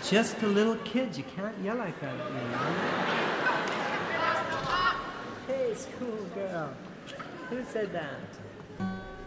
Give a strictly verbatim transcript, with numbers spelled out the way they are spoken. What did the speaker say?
just a little kid. You can't yell like that at me, you know? Hey, schoolgirl. Who said that?